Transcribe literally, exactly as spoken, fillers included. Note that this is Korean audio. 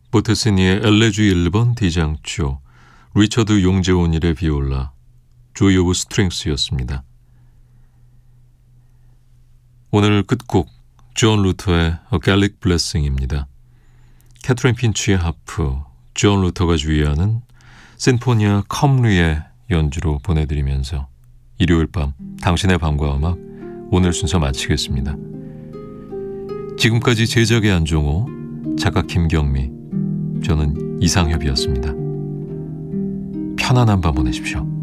보테스니의 엘레주 일 번 D장조, 리처드 용재원일의 비올라, 조이 오브 스트링스였습니다. 오늘 끝곡 존 루터의 A Gaelic Blessing입니다. 캐트린 핀치의 하프, 존 루터가 주의하는 신포니아 컴리의 연주로 보내드리면서 일요일 밤 당신의 밤과 음악 오늘 순서 마치겠습니다. 지금까지 제작의 안종호, 작가 김경미, 저는 이상협이었습니다. 편안한 밤 보내십시오.